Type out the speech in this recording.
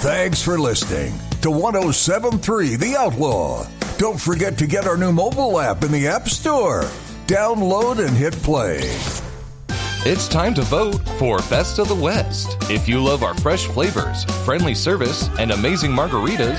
Thanks for listening to 1073 The Outlaw. Don't forget to get our new mobile app in the App Store. Download and hit play. It's time to vote for Best of the West. If you love our fresh flavors, friendly service, and amazing margaritas,